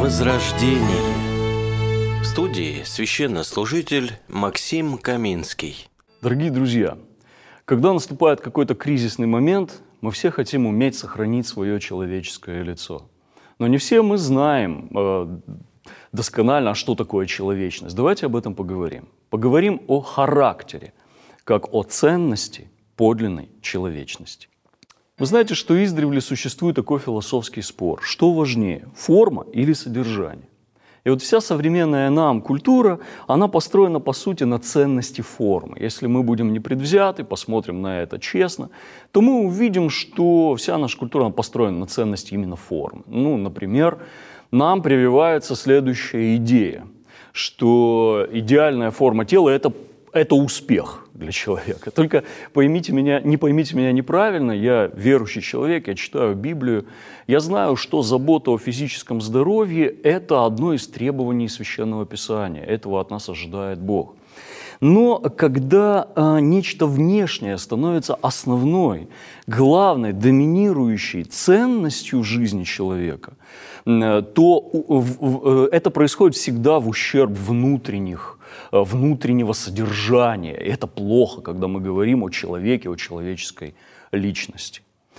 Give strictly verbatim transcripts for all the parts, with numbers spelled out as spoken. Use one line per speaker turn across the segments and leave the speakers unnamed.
Возрождение. В студии священнослужитель Максим Каминский.
Дорогие друзья, когда наступает какой-то кризисный момент, мы все хотим уметь сохранить свое человеческое лицо. Но не все мы знаем э, досконально, а что такое человечность. Давайте об этом поговорим. Поговорим о характере, как о ценности подлинной человечности. Вы знаете, что издревле существует такой философский спор. Что важнее, форма или содержание? И вот вся современная нам культура, она построена, по сути, на ценности формы. Если мы будем непредвзяты, посмотрим на это честно, то мы увидим, что вся наша культура построена на ценности именно формы. Ну, например, нам прививается следующая идея, что идеальная форма тела – это Это успех для человека. Только поймите меня, не поймите меня неправильно, я верующий человек, я читаю Библию, я знаю, что забота о физическом здоровье – это одно из требований Священного Писания, этого от нас ожидает Бог. Но когда а, нечто внешнее становится основной, главной, доминирующей ценностью жизни человека, то это происходит всегда в ущерб внутренних внутреннего содержания. И это плохо, когда мы говорим о человеке, о человеческой личности.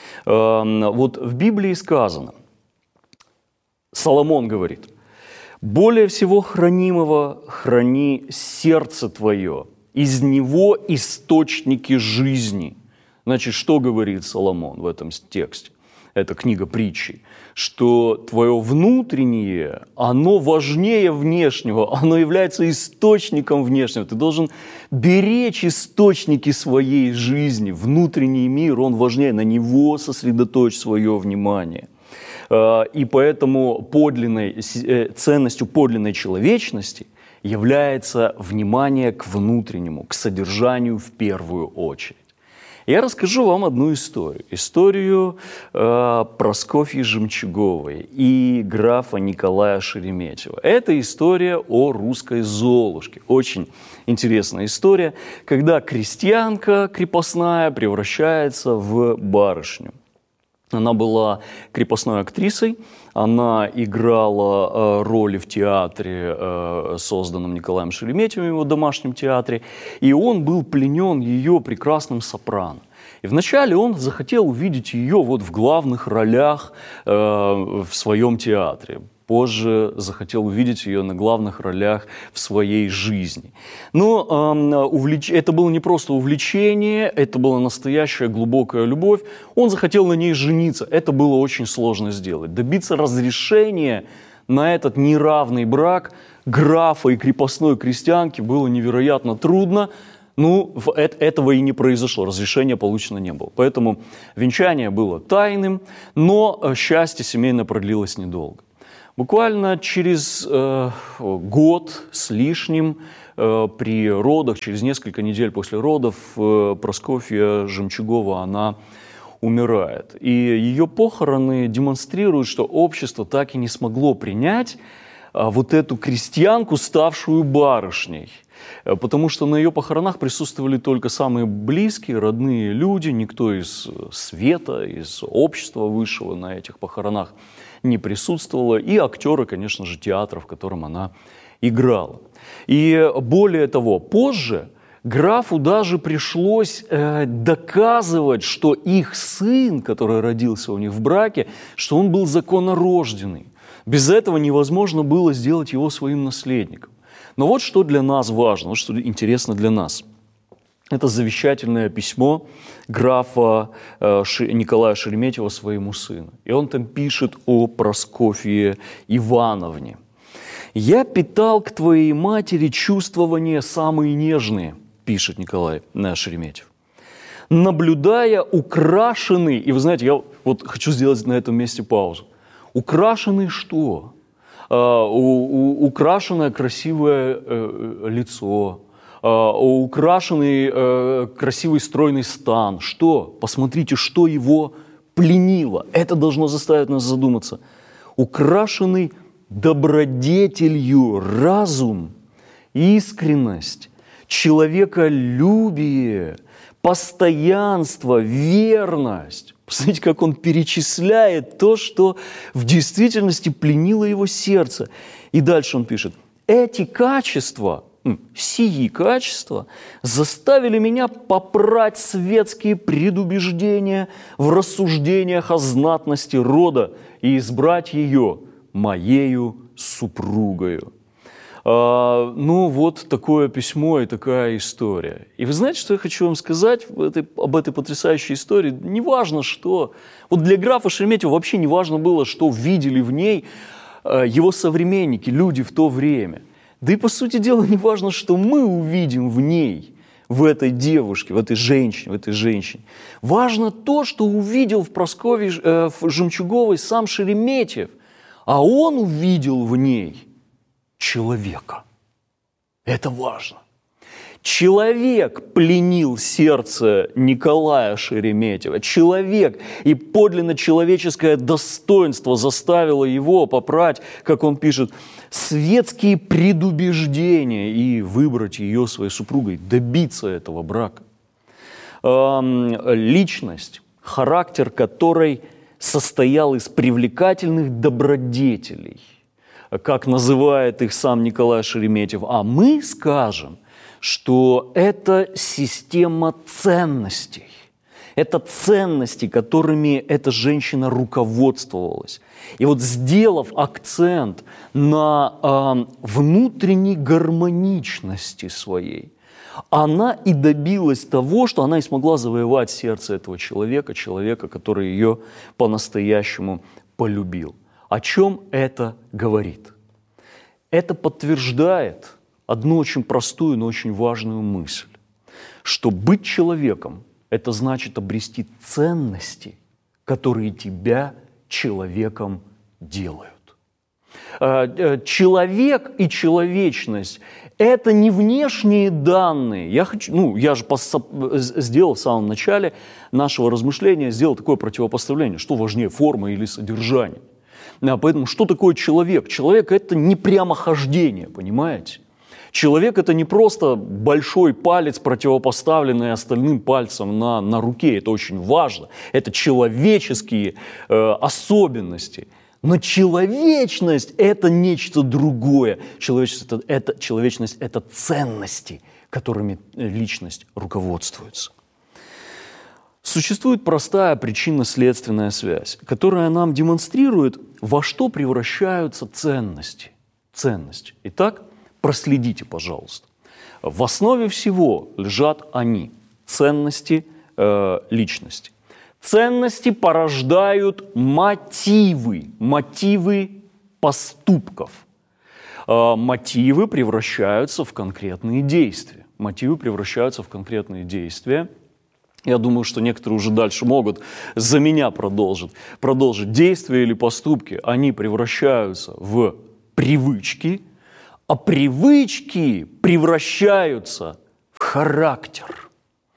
Вот в Библии сказано, Соломон говорит: «Более всего хранимого храни сердце твое, из него источники жизни». Значит, что говорит Соломон в этом тексте? Это книга притчи, что твое внутреннее, оно важнее внешнего, оно является источником внешнего. Ты должен беречь источники своей жизни, внутренний мир, он важнее, на него сосредоточь свое внимание. И поэтому подлинной, ценностью подлинной человечности является внимание к внутреннему, к содержанию в первую очередь. Я расскажу вам одну историю. Историю э, Прасковьи Жемчуговой и графа Николая Шереметьева. Это история о русской Золушке. Очень интересная история, когда крестьянка крепостная превращается в барышню. Она была крепостной актрисой, она играла э, роли в театре, э, созданном Николаем Шереметьевым, в его домашнем театре, и он был пленен ее прекрасным сопрано. И вначале он захотел увидеть ее вот в главных ролях э, в своем театре. Позже захотел увидеть ее на главных ролях в своей жизни. Но э, увлеч... это было не просто увлечение, это была настоящая глубокая любовь. Он захотел на ней жениться. Это было очень сложно сделать. Добиться разрешения на этот неравный брак графа и крепостной крестьянки было невероятно трудно. Ну, этого и не произошло, разрешения получено не было. Поэтому венчание было тайным, но счастье семейное продлилось недолго. Буквально через э, год с лишним э, при родах, через несколько недель после родов, э, Прасковья Жемчугова, она умирает. И ее похороны демонстрируют, что общество так и не смогло принять э, вот эту крестьянку, ставшую барышней. Потому что на ее похоронах присутствовали только самые близкие, родные люди, никто из света, из общества высшего на этих похоронах не присутствовало, и актеры, конечно же, театра, в котором она играла. И более того, позже графу даже пришлось э, доказывать, что их сын, который родился у них в браке, что он был законнорожденный. Без этого невозможно было сделать его своим наследником. Но вот что для нас важно, вот что интересно для нас. Это завещательное письмо графа э, Ши, Николая Шереметьева своему сыну. И он там пишет о Прасковье Ивановне. «Я питал к твоей матери чувствования самые нежные», пишет Николай Шереметьев, «наблюдая украшенный», и вы знаете, я вот хочу сделать на этом месте паузу, украшенный что? Uh, у, у, украшенное красивое uh, лицо, uh, украшенный uh, красивый стройный стан. Что? Посмотрите, что его пленило. Это должно заставить нас задуматься. Украшенный добродетелью разум, искренность, человеколюбие, постоянство, верность. Посмотрите, как он перечисляет то, что в действительности пленило его сердце. И дальше он пишет: эти качества, сии качества заставили меня попрать светские предубеждения в рассуждениях о знатности рода и избрать ее моею супругою. А, ну, вот такое письмо и такая история. И вы знаете, что я хочу вам сказать в этой, об этой потрясающей истории? Неважно, что. Вот для графа Шереметьева вообще не важно было, что видели в ней а, его современники, люди в то время. Да и, по сути дела, не важно, что мы увидим в ней, в этой девушке, в этой женщине, в этой женщине. Важно то, что увидел в Прасковье э, в Жемчуговой сам Шереметьев. А он увидел в ней человека. Это важно. Человек пленил сердце Николая Шереметьева. Человек и подлинно человеческое достоинство заставило его попрать, как он пишет, светские предубеждения и выбрать ее своей супругой, добиться этого брака. Личность, характер которой состоял из привлекательных добродетелей, как называет их сам Николай Шереметьев, а мы скажем, что это система ценностей. Это ценности, которыми эта женщина руководствовалась. И вот сделав акцент на э, внутренней гармоничности своей, она и добилась того, что она и смогла завоевать сердце этого человека, человека, который ее по-настоящему полюбил. О чем это говорит? Это подтверждает одну очень простую, но очень важную мысль, что быть человеком – это значит обрести ценности, которые тебя человеком делают. Человек и человечность – это не внешние данные. Я, хочу, ну, я же сделал в самом начале нашего размышления, сделал такое противопоставление, что важнее, форма или содержание. Поэтому что такое человек? Человек – это не прямохождение, понимаете? Человек – это не просто большой палец, противопоставленный остальным пальцам на, на руке. Это очень важно. Это человеческие э, особенности. Но человечность – это нечто другое. Человечность это, это, человечность – это ценности, которыми личность руководствуется. Существует простая причинно-следственная связь, которая нам демонстрирует, во что превращаются ценности. Ценности. Итак, проследите, пожалуйста. В основе всего лежат они, ценности э, личности. Ценности порождают мотивы, мотивы поступков. Э, мотивы превращаются в конкретные действия. Мотивы превращаются в конкретные действия. Я думаю, что некоторые уже дальше могут за меня продолжить. Продолжить действия или поступки. Они превращаются в привычки, а привычки превращаются в характер.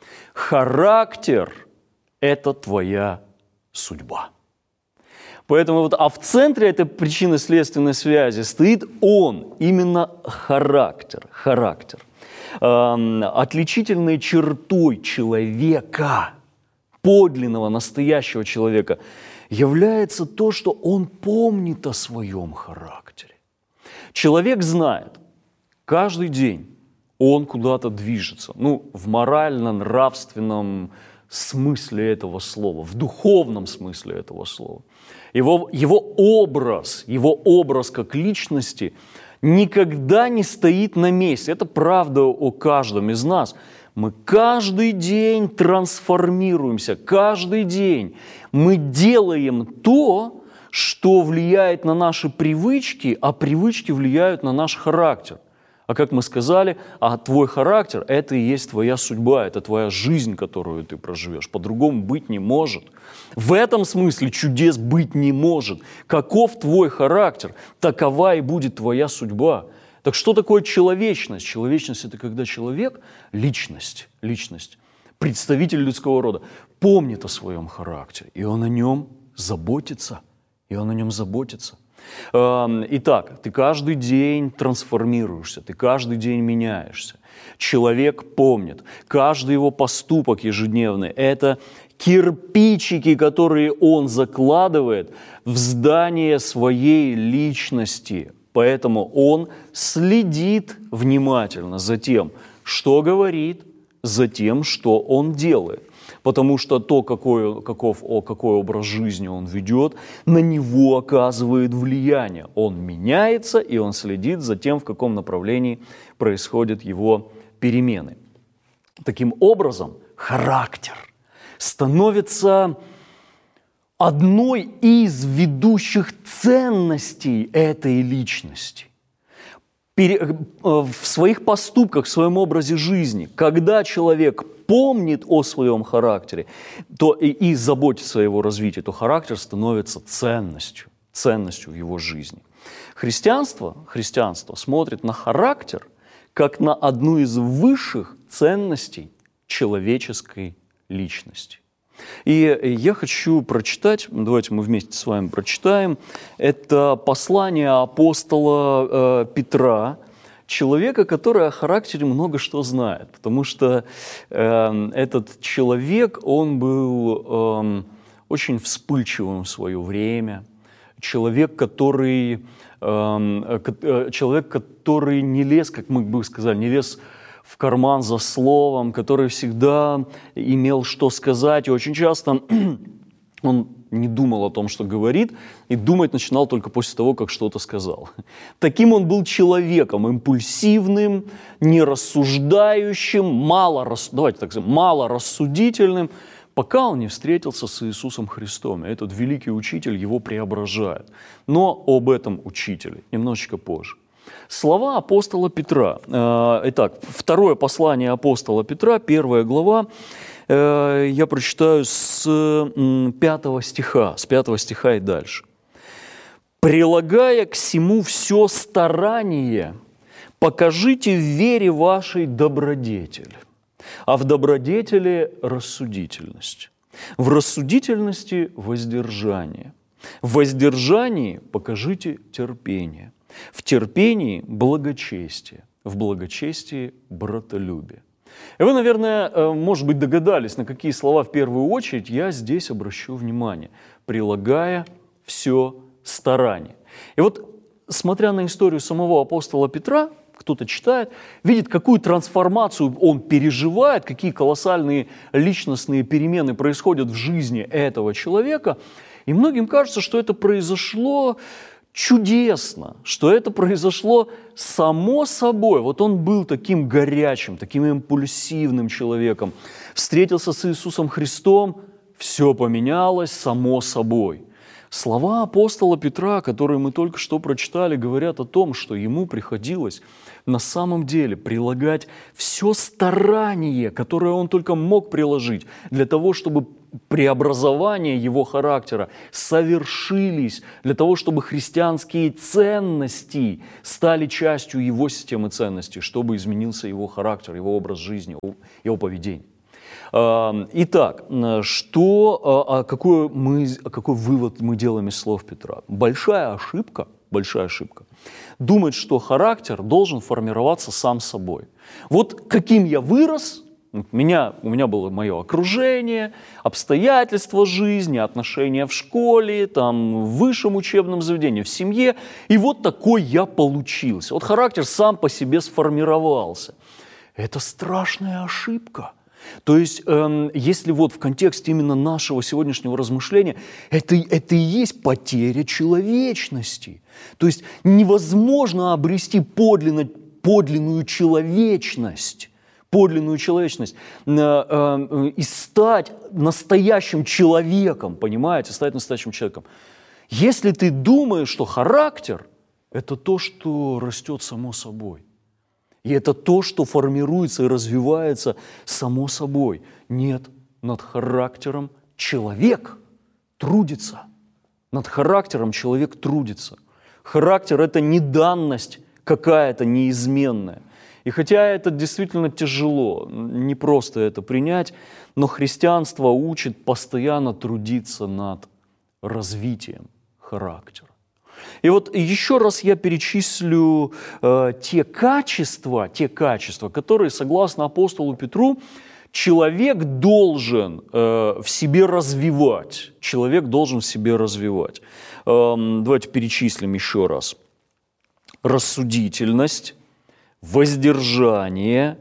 Характер – это твоя судьба. Поэтому вот, а в центре этой причинно-следственной связи стоит он, именно характер. Характер. Эм, отличительной чертой человека, подлинного, настоящего человека, является то, что он помнит о своем характере. Человек знает, каждый день он куда-то движется, ну, в морально-нравственном смысле этого слова, в духовном смысле этого слова. Его, его образ, его образ как личности никогда не стоит на месте. Это правда о каждом из нас. Мы каждый день трансформируемся, каждый день мы делаем то, что влияет на наши привычки, а привычки влияют на наш характер. А как мы сказали, а твой характер – это и есть твоя судьба, это твоя жизнь, которую ты проживешь. По-другому быть не может. В этом смысле чудес быть не может. Каков твой характер, такова и будет твоя судьба. Так что такое человечность? Человечность – это когда человек, личность, личность, представитель людского рода, помнит о своем характере, и он о нем заботится. И он о нем заботится. Итак, ты каждый день трансформируешься, ты каждый день меняешься. Человек помнит, каждый его поступок ежедневный – это кирпичики, которые он закладывает в здание своей личности. Поэтому он следит внимательно за тем, что говорит, за тем, что он делает. Потому что то, какой, каков, о, какой образ жизни он ведет, на него оказывает влияние. Он меняется, и он следит за тем, в каком направлении происходят его перемены. Таким образом, характер становится одной из ведущих ценностей этой личности. В своих поступках, в своем образе жизни, когда человек помнит о своем характере то и, и заботится о его развитии, то характер становится ценностью, ценностью в его жизни. Христианство, христианство смотрит на характер как на одну из высших ценностей человеческой личности. И я хочу прочитать, давайте мы вместе с вами прочитаем, это послание апостола э, Петра, человека, который о характере много что знает, потому что э, этот человек, он был э, очень вспыльчивым в свое время, человек, который, э, человек, который не лез, как мы бы сказали, не лез в карман за словом, который всегда имел что сказать, и очень часто он не думал о том, что говорит, и думать начинал только после того, как что-то сказал. Таким он был человеком, импульсивным, нерассуждающим, мало, давайте так скажем, малорассудительным, пока он не встретился с Иисусом Христом. И этот великий учитель его преображает. Но об этом учителе немножечко позже. Слова апостола Петра. Итак, второе послание апостола Петра, первая глава, я прочитаю с пятого стиха, с пятого стиха и дальше. «Прилагая к сему все старание, покажите в вере вашей добродетель, а в добродетели рассудительность, в рассудительности воздержание, в воздержании покажите терпение, в терпении благочестие, в благочестии братолюбие». И вы, наверное, может быть, догадались, на какие слова в первую очередь я здесь обращу внимание, прилагая все старание. И вот, смотря на историю самого апостола Петра, кто-то читает, видит, какую трансформацию он переживает, какие колоссальные личностные перемены происходят в жизни этого человека, и многим кажется, что это произошло чудесно, что это произошло само собой. Вот он был таким горячим, таким импульсивным человеком, встретился с Иисусом Христом, все поменялось само собой. Слова апостола Петра, которые мы только что прочитали, говорят о том, что ему приходилось на самом деле прилагать все старание, которое он только мог приложить для того, чтобы преобразования его характера совершились, для того, чтобы христианские ценности стали частью его системы ценностей, чтобы изменился его характер, его образ жизни, его поведение. Итак, что, какой, мы, какой вывод мы делаем из слов Петра? Большая ошибка, большая ошибка думать, что характер должен формироваться сам собой. Вот каким я вырос, у меня, у меня было мое окружение, обстоятельства жизни, отношения в школе, там, в высшем учебном заведении, в семье, и вот такой я получился. Вот характер сам по себе сформировался. Это страшная ошибка. То есть, э, если вот в контексте именно нашего сегодняшнего размышления, это, это и есть потеря человечности. То есть, невозможно обрести подлинно, подлинную человечность, подлинную человечность э, э, и стать настоящим человеком, понимаете, стать настоящим человеком. Если ты думаешь, что характер – это то, что растет само собой, и это то, что формируется и развивается само собой. Нет, над характером человек трудится. Над характером человек трудится. Характер – это не данность какая-то неизменная. И хотя это действительно тяжело, не просто это принять, но христианство учит постоянно трудиться над развитием характера. И вот еще раз я перечислю э, те качества, те качества, которые, согласно апостолу Петру, человек должен э, в себе развивать. Человек должен в себе развивать. Э, давайте перечислим еще раз. Рассудительность, воздержание,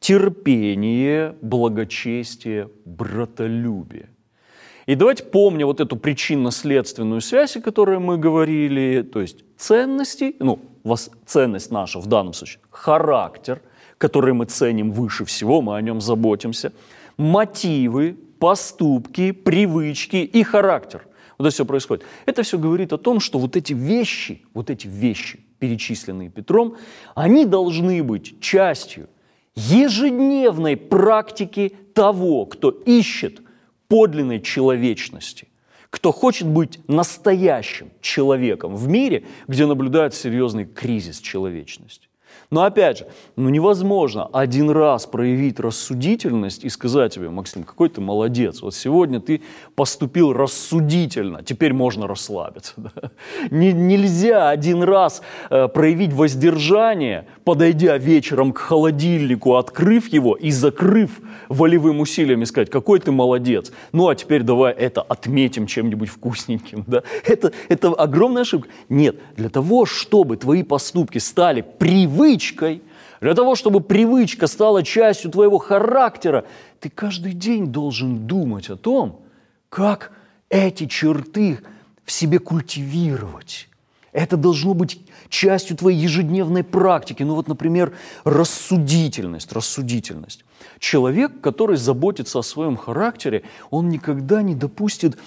терпение, благочестие, братолюбие. И давайте, помня вот эту причинно-следственную связь, о которой мы говорили, то есть ценности, ну, ценность наша в данном случае, характер, который мы ценим выше всего, мы о нем заботимся, мотивы, поступки, привычки и характер. Вот это все происходит. Это все говорит о том, что вот эти вещи, вот эти вещи, перечисленные Петром, они должны быть частью ежедневной практики того, кто ищет подлинной человечности, кто хочет быть настоящим человеком в мире, где наблюдается серьезный кризис человечности. Но опять же, ну невозможно один раз проявить рассудительность и сказать тебе: Максим, какой ты молодец, вот сегодня ты поступил рассудительно, теперь можно расслабиться. Да? Не, нельзя один раз э, проявить воздержание, подойдя вечером к холодильнику, открыв его и закрыв волевым усилием, и сказать: какой ты молодец, ну а теперь давай это отметим чем-нибудь вкусненьким. Да? Это, это огромная ошибка. Нет, для того, чтобы твои поступки стали привычными, для того, чтобы привычка стала частью твоего характера, ты каждый день должен думать о том, как эти черты в себе культивировать. Это должно быть частью твоей ежедневной практики. Ну вот, например, рассудительность, рассудительность. Человек, который заботится о своем характере, он никогда не допустит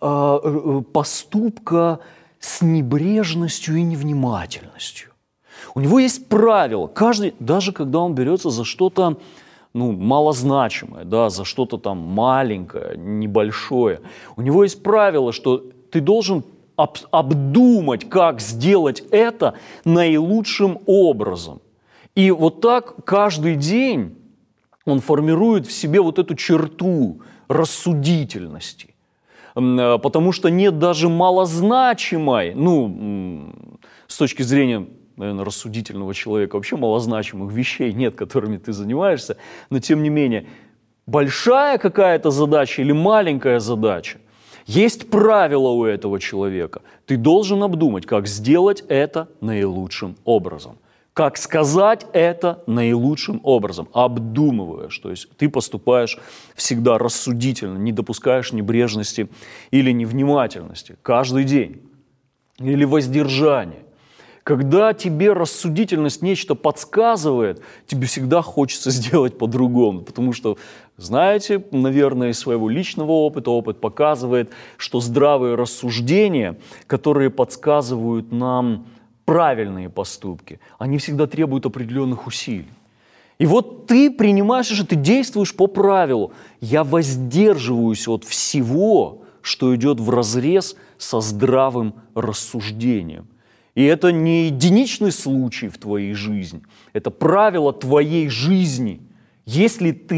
э, поступка с небрежностью и невнимательностью. У него есть правило, каждый, даже когда он берется за что-то ну, малозначимое, да, за что-то там маленькое, небольшое, у него есть правило, что ты должен об, обдумать, как сделать это наилучшим образом. И вот так каждый день он формирует в себе вот эту черту рассудительности. Потому что нет даже малозначимой, ну, с точки зрения, наверное, рассудительного человека, вообще малозначимых вещей нет, которыми ты занимаешься, но тем не менее, большая какая-то задача или маленькая задача, есть правило у этого человека. Ты должен обдумать, как сделать это наилучшим образом. Как сказать это наилучшим образом, обдумываешь. То есть ты поступаешь всегда рассудительно, не допускаешь небрежности или невнимательности каждый день. Или воздержание. Когда тебе рассудительность нечто подсказывает, тебе всегда хочется сделать по-другому. Потому что, знаете, наверное, из своего личного опыта, опыт показывает, что здравые рассуждения, которые подсказывают нам правильные поступки, они всегда требуют определенных усилий. И вот ты принимаешь же, ты действуешь по правилу. Я воздерживаюсь от всего, что идет вразрез со здравым рассуждением. И это не единичный случай в твоей жизни, это правило твоей жизни. Если ты